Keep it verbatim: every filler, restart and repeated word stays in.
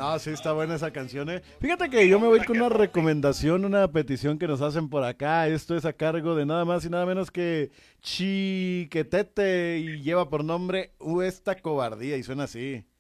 No, sí, está buena esa canción, eh. Fíjate que yo me voy con una recomendación, una petición que nos hacen por acá. Esto es a cargo de nada más y nada menos que Chiquetete y lleva por nombre "Uh, esta cobardía", y suena así.